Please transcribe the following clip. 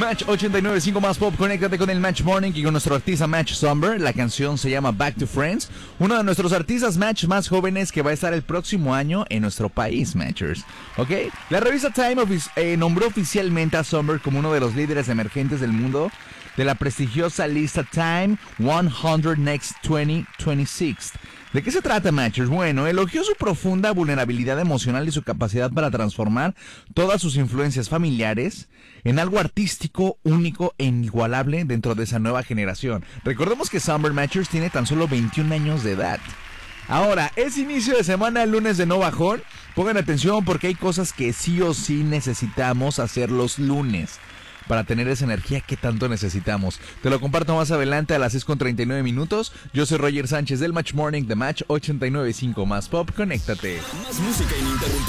Match 89.5 más pop, conéctate con el Match Morning y con nuestro artista Match Somber. La canción se llama Back to Friends, uno de nuestros artistas Match más jóvenes que va a estar el próximo año en nuestro país, Matchers. ¿Ok? La revista Time nombró oficialmente a Somber como uno de los líderes emergentes del mundo de la prestigiosa lista Time 100 Next 2026. ¿De qué se trata, Matchers? Bueno, elogió su profunda vulnerabilidad emocional y su capacidad para transformar todas sus influencias familiares en algo artístico, único e inigualable dentro de esa nueva generación. Recordemos que Somber, Matchers, tiene tan solo 21 años de edad. Ahora, es inicio de semana, el lunes de no bajón. Pongan atención porque hay cosas que sí o sí necesitamos hacer los lunes para tener esa energía que tanto necesitamos. Te lo comparto más adelante a las 6:39. Yo soy Roger Sánchez del Match Morning de Match 89.5 más pop. Conéctate. Más música ininterrumpida.